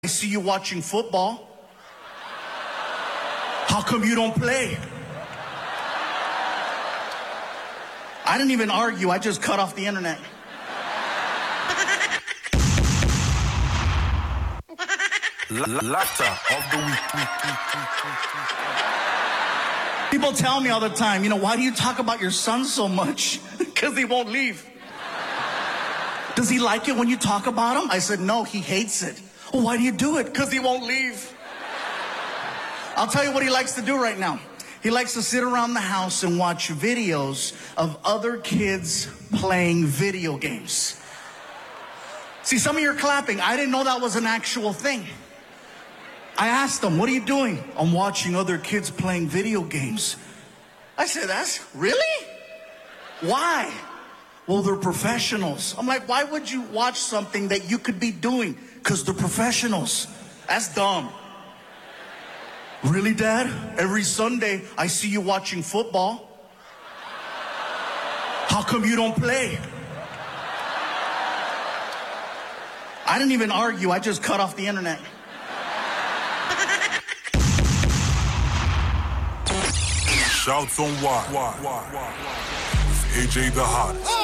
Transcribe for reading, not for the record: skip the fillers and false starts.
I see you watching football. How come you don't play? I didn't even argue. I just cut off the internet. Laughter of the week. People tell me all the time, why do you talk about your son so much? Because he won't leave. Does he like it when you talk about him? I said, no, he hates it. Well, why do you do it? Because he won't leave. I'll tell you what he likes to do right now. He likes to sit around the house and watch videos of other kids playing video games. See, some of you are clapping. I didn't know that was an actual thing. I asked him, what are you doing? I'm watching other kids playing video games. I said, really? Why? Well, they're professionals. I'm like, why would you watch something that you could be doing? Because they're professionals. That's dumb. Really, Dad? Every Sunday, I see you watching football. How come you don't play? I didn't even argue. I just cut off the internet. Shouts on why. With AJ the Hottest.